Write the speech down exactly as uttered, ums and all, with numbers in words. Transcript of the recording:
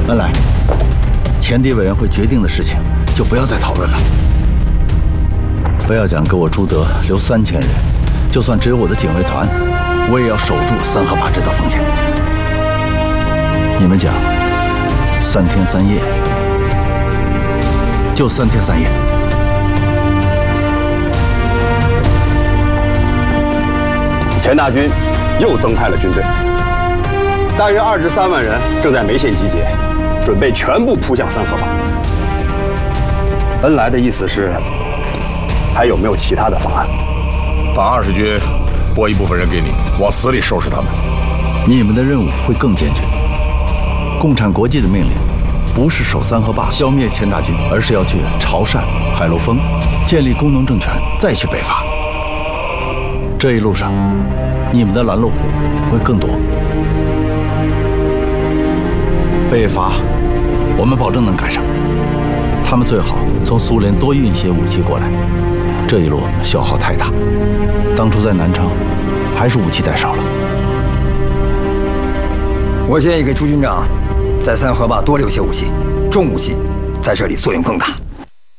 恩来，前敌委员会决定的事情就不要再讨论了。不要讲给我朱德留三千人，就算只有我的警卫团，我也要守住三河坝这道防线。你们讲，三天三夜，就三天三夜。 钱大军又增派了军队，大约二十三万人正在眉县集结，准备全部扑向三河坝。恩来的意思是，还有没有其他的方案？ 把二十军拨一部分人给你，往死里收拾他们。 你们的任务会更艰巨。共产国际的命令不是守三河坝消灭钱大军，而是要去潮汕、海陆丰建立工农政权，再去北伐。这一路上，你们的拦路虎会更多。北伐，我们保证能赶上。他们最好从苏联多运一些武器过来。这一路消耗太大，当初在南昌，还是武器带少了。 我建议给朱军长在三河坝多留些武器，重武器在这里作用更大。